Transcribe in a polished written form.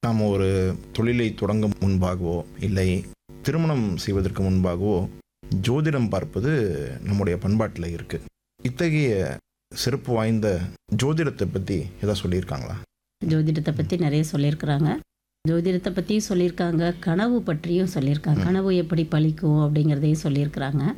நாம் ஒரு தொழிலை தொடங்க முன்பாகவோ இல்லை திருமணம் செய்வதற்கு முன்பாகவோ ஜோதிடம் பார்ப்பது நம்முடைய பண்பாட்டில் இருக்குது. இத்தகைய சிறப்பு வாய்ந்த ஜோதிடத்தை பற்றி எதாவது சொல்லியிருக்காங்களா? ஜோதிடத்தை பற்றி நிறைய சொல்லியிருக்கிறாங்க. ஜோதிடத்தை பற்றியும் சொல்லியிருக்காங்க, கனவு பற்றியும் சொல்லியிருக்காங்க. கனவு எப்படி பலிக்கும் அப்படிங்கிறதையும் சொல்லியிருக்கிறாங்க.